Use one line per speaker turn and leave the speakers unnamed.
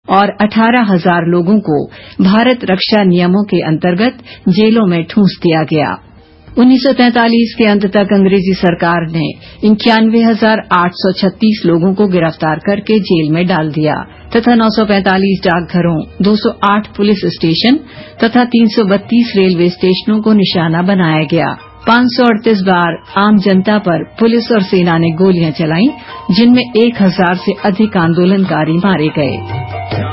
और 18,000 लोगों को भारत रक्षा नियमों के अंतर्गत जेलों में ठूंस दिया गया। 1943 के अंत तक अंग्रेजी सरकार ने 91,836 लोगों को गिरफ्तार करके जेल में डाल दिया तथा 945 डाकघरों, 208 पुलिस स्टेशन तथा 332 रेलवे स्टेशनों को निशाना बनाया गया। 538 बार आम जनता पर पुलिस और सेना ने गोलियां चलाईं, जिनमें 1,000 से अधिक आंदोलनकारी मारे गए।